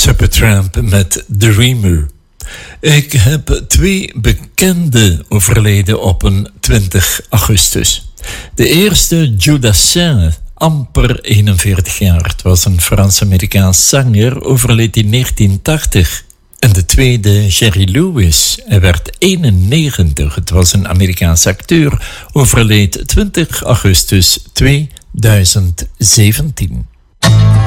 Supertramp met Dreamer. Ik heb 2 bekenden overleden op een 20 augustus. De eerste, Judas Saint, amper 41 jaar. Het was een Frans-Amerikaans zanger, overleed in 1980. En de tweede, Jerry Lewis, hij werd 91. Het was een Amerikaans acteur, overleed 20 augustus 2017.